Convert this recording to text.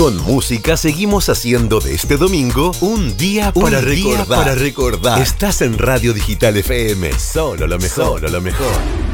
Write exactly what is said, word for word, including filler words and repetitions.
Con música seguimos haciendo de este domingo un día para un recordar. Día para recordar. Estás en Radio Digital F M, solo lo mejor, solo lo mejor.